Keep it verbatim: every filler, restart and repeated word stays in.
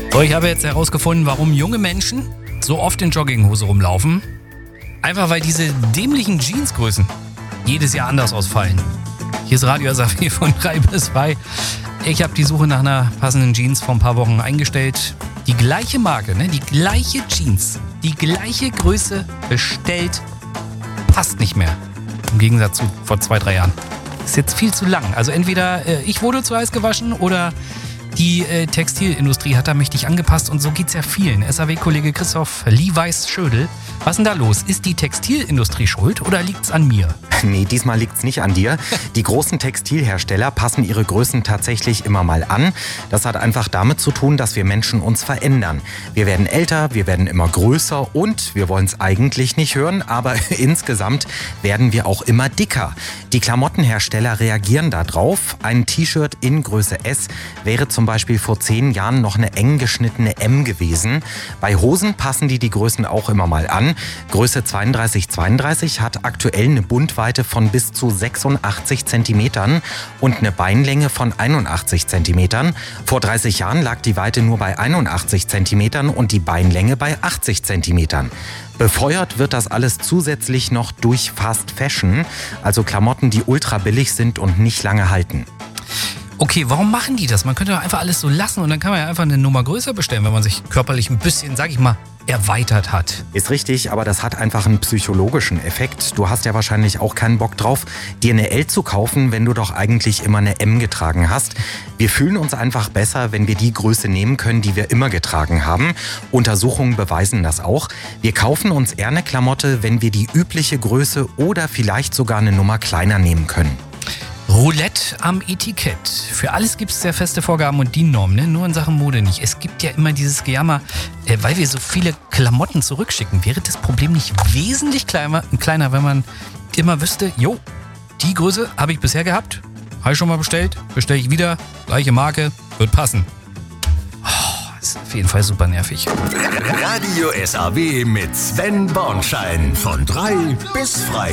So, ich habe jetzt herausgefunden, warum junge Menschen so oft in Jogginghose rumlaufen. Einfach weil diese dämlichen Jeansgrößen jedes Jahr anders ausfallen. Hier ist Radio S A W von drei bis zwei. Ich habe die Suche nach einer passenden Jeans vor ein paar Wochen eingestellt. Die gleiche Marke, ne? Die gleiche Jeans, die gleiche Größe bestellt, passt nicht mehr. Im Gegensatz zu vor zwei, drei Jahren. Ist jetzt viel zu lang. Also entweder äh, ich wurde zu heiß gewaschen oder die äh, Textilindustrie hat da mächtig angepasst und so geht's ja vielen. S A W-Kollege Christoph Lieweiß-Schödel. Was ist denn da los? Ist die Textilindustrie schuld oder liegt's an mir? Nee, diesmal liegt's nicht an dir. Die großen Textilhersteller passen ihre Größen tatsächlich immer mal an. Das hat einfach damit zu tun, dass wir Menschen uns verändern. Wir werden älter, wir werden immer größer und wir wollen es eigentlich nicht hören, aber insgesamt werden wir auch immer dicker. Die Klamottenhersteller reagieren darauf. Ein T-Shirt in Größe S wäre zum Beispiel vor zehn Jahren noch eine eng geschnittene M gewesen. Bei Hosen passen die die Größen auch immer mal an. Größe zweiunddreißig zweiunddreißig hat aktuell eine Bundweite von bis zu sechsundachtzig Zentimetern und eine Beinlänge von einundachtzig Zentimetern. Vor dreißig Jahren lag die Weite nur bei einundachtzig Zentimetern und die Beinlänge bei achtzig Zentimetern. Befeuert wird das alles zusätzlich noch durch Fast Fashion, also Klamotten, die ultra billig sind und nicht lange halten. Okay, warum machen die das? Man könnte doch einfach alles so lassen und dann kann man ja einfach eine Nummer größer bestellen, wenn man sich körperlich ein bisschen, sag ich mal, erweitert hat. Ist richtig, aber das hat einfach einen psychologischen Effekt. Du hast ja wahrscheinlich auch keinen Bock drauf, dir eine L zu kaufen, wenn du doch eigentlich immer eine M getragen hast. Wir fühlen uns einfach besser, wenn wir die Größe nehmen können, die wir immer getragen haben. Untersuchungen beweisen das auch. Wir kaufen uns eher eine Klamotte, wenn wir die übliche Größe oder vielleicht sogar eine Nummer kleiner nehmen können. Roulette am Etikett. Für alles gibt es sehr feste Vorgaben und D I N-Normen, ne? Nur in Sachen Mode nicht. Es gibt ja immer dieses Gejammer, äh, weil wir so viele Klamotten zurückschicken. Wäre das Problem nicht wesentlich kleiner, kleiner wenn man immer wüsste, jo, die Größe habe ich bisher gehabt, habe ich schon mal bestellt, bestelle ich wieder, gleiche Marke, wird passen. Oh, ist auf jeden Fall super nervig. Radio S A W mit Sven Bornschein von drei bis Freitag.